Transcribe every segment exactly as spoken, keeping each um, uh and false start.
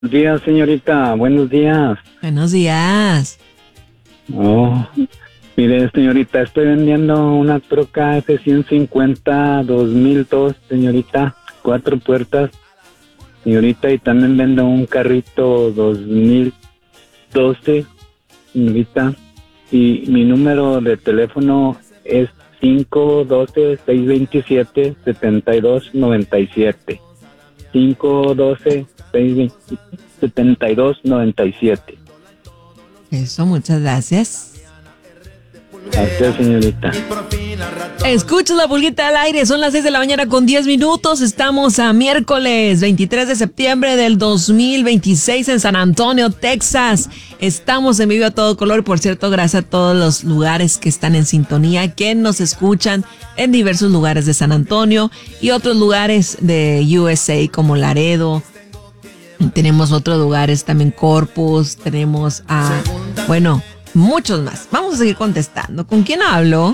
Buenos días, señorita. Buenos días. Buenos días. Oh, mire, señorita, estoy vendiendo una troca F ciento cincuenta dos mil dos, señorita. Cuatro puertas, señorita, y también vendo un carrito dos mil doce, señorita. Y mi número de teléfono es cinco uno dos, seis dos siete, siete dos nueve siete. cinco uno dos, seis dos siete dos nueve siete. Eso, muchas gracias. A usted, señorita. Escucha la pulguita al aire, son las seis de la mañana con diez minutos. Estamos a miércoles veintitrés de septiembre del dos mil veintiséis en San Antonio, Texas. Estamos en vivo a todo color y, por cierto, gracias a todos los lugares que están en sintonía, que nos escuchan en diversos lugares de San Antonio y otros lugares de U S A como Laredo. Tenemos otros lugares también, Corpus, tenemos a, bueno, muchos más. Vamos a seguir contestando. ¿Con quién hablo?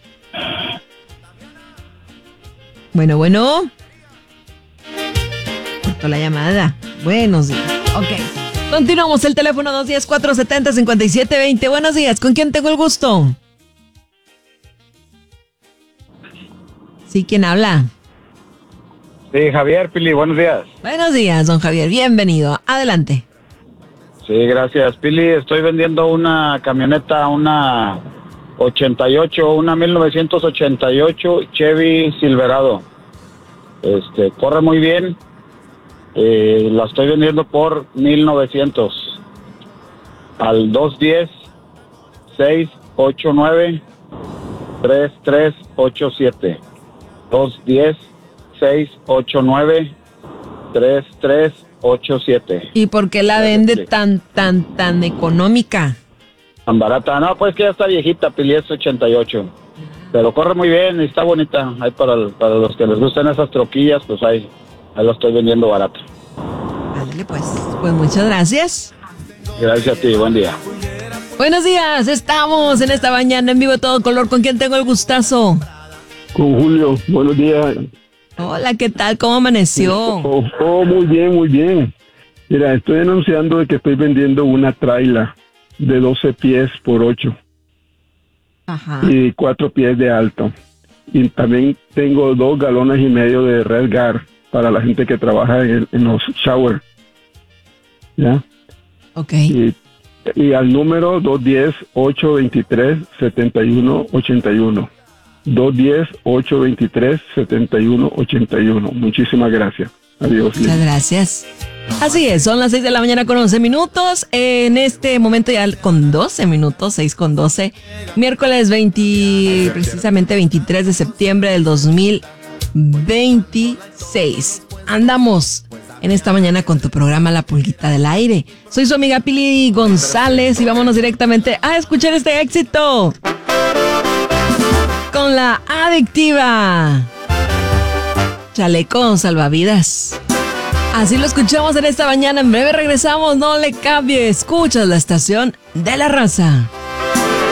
Bueno, bueno. Cortó la llamada. Buenos días. Ok. Continuamos el teléfono dos uno cero, cuatro siete cero, cinco siete dos cero. Buenos días. ¿Con quién tengo el gusto? Sí, ¿quién habla? Sí, Javier, Pili, buenos días. Buenos días, don Javier. Bienvenido. Adelante. Sí, gracias, Pili. Estoy vendiendo una camioneta, una ochenta y ocho, una mil novecientos ochenta y ocho Chevy Silverado. Este, corre muy bien. Eh, la estoy vendiendo por mil novecientos. Al dos uno cero, seis ocho nueve, tres tres ocho siete. dos uno cero, seis ocho nueve, tres tres ocho siete. ¿Y por qué la vende tan, tan, tan económica? Tan barata. No, pues que ya está viejita, Pili, es ochenta y ocho. Pero corre muy bien y está bonita. Ahí para, para los que les gustan esas troquillas, pues ahí, ahí lo estoy vendiendo barato. Ándale, pues. Pues muchas gracias. Gracias a ti, buen día. Buenos días, estamos en esta mañana en vivo a todo color. ¿Con quién tengo el gustazo? Con Julio, buenos días. Hola, ¿qué tal? ¿Cómo amaneció? Oh, oh, muy bien, muy bien. Mira, estoy anunciando de que estoy vendiendo una traila de doce pies por ocho. Ajá. Y cuatro pies de alto. Y también tengo dos galones y medio de Redgar para la gente que trabaja en, en los shower. ¿Ya? Ok. Y, y al número dos uno cero, ocho dos tres, siete uno ocho uno. dos uno cero, ocho dos tres, siete uno ocho uno. Muchísimas gracias. Adiós. Muchas gracias. Así es, son las seis de la mañana con once minutos. En este momento ya con doce minutos, seis con doce. Miércoles veinte, precisamente veintitrés de septiembre del dos mil veintiséis. Andamos en esta mañana con tu programa La Pulguita del Aire. Soy su amiga Pili González y vámonos directamente a escuchar este éxito. Con la adictiva Chaleco Salvavidas. Así lo escuchamos en esta mañana. En breve regresamos, no le cambie. Escuchas la estación de la raza.